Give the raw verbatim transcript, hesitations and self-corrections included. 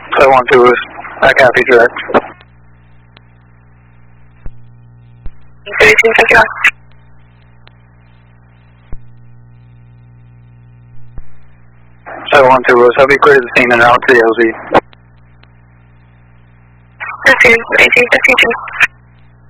seven one two, I copy direct. thirty-two, fifty-one. seven one two, I'll be clear the scene and out to the L Z. Okay, thirty-two, fifty-two.